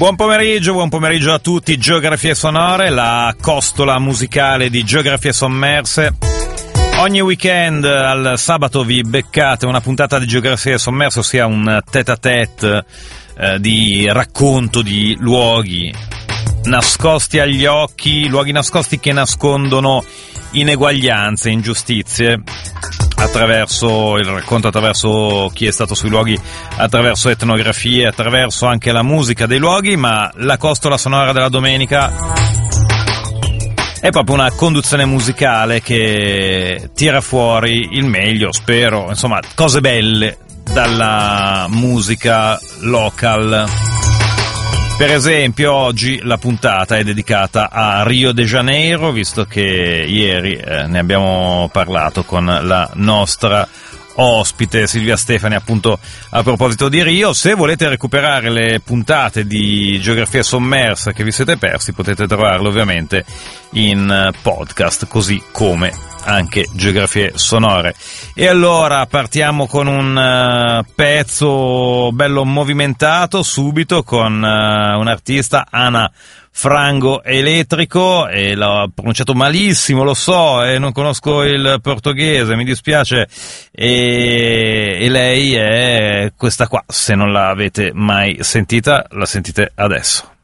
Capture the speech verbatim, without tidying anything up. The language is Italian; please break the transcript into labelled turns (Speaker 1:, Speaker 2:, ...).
Speaker 1: Buon pomeriggio, buon pomeriggio a tutti. Geografie sonore, la costola musicale di Geografie sommerse. Ogni weekend al sabato vi beccate una puntata di Geografie sommerse, ossia un tête-à-tête eh, di racconto di luoghi nascosti agli occhi, luoghi nascosti che nascondono ineguaglianze, ingiustizie, attraverso il racconto, attraverso chi è stato sui luoghi, attraverso etnografie, attraverso anche la musica dei luoghi. Ma la costola sonora della domenica è proprio una conduzione musicale che tira fuori il meglio, spero, insomma, cose belle dalla musica local. Per esempio, oggi la puntata è dedicata a Rio de Janeiro, visto che ieri eh, ne abbiamo parlato con la nostra ospite Silvia Stefani, appunto a proposito di Rio. Se volete recuperare le puntate di Geografia sommersa che vi siete persi, potete trovarle ovviamente in podcast, così come anche Geografie sonore. E allora partiamo con un uh, pezzo bello movimentato subito con uh, un artista, Ana Frango Elettrico, e l'ho pronunciato malissimo, lo so, e non conosco il portoghese, mi dispiace, e, e lei è questa qua. Se non l'avete mai sentita, la sentite adesso.